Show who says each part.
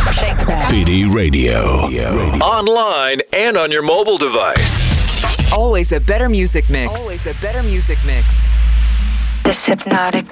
Speaker 1: PD Radio. Online and on your mobile device.
Speaker 2: Always a better music mix.
Speaker 3: This hypnotic